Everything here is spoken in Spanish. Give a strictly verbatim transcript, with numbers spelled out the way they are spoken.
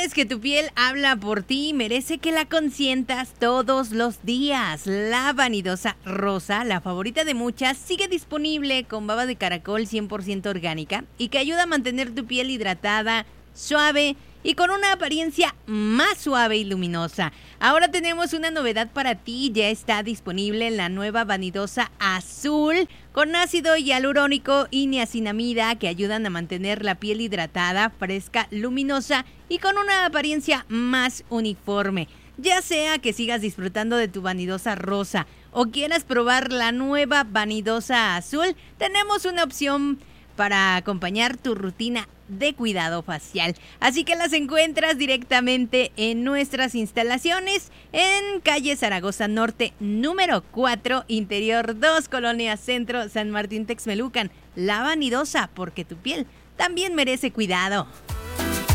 sabes que tu piel habla por ti y merece que la consientas todos los días. La Vanidosa Rosa, la favorita de muchas, sigue disponible con baba de caracol cien por ciento orgánica y que ayuda a mantener tu piel hidratada, suave y con una apariencia más suave y luminosa. Ahora tenemos una novedad para ti, ya está disponible en la nueva Vanidosa Azul con ácido hialurónico y niacinamida que ayudan a mantener la piel hidratada, fresca, luminosa y con una apariencia más uniforme. Ya sea que sigas disfrutando de tu Vanidosa Rosa o quieras probar la nueva Vanidosa Azul, tenemos una opción para acompañar tu rutina de cuidado facial. Así que las encuentras directamente en nuestras instalaciones en calle Zaragoza Norte, número cuatro, Interior dos, Colonia Centro, San Martín Texmelucan. La Vanidosa, porque tu piel también merece cuidado.